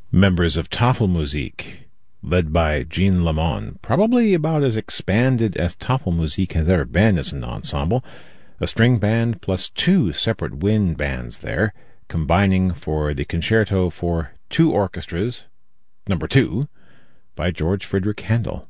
Members of Tafelmusik, led by Jean Lamont, probably about as expanded as Tafelmusik has ever been as an ensemble, a string band plus two separate wind bands there, combining for the concerto for two orchestras, number 2, by George Frideric Handel.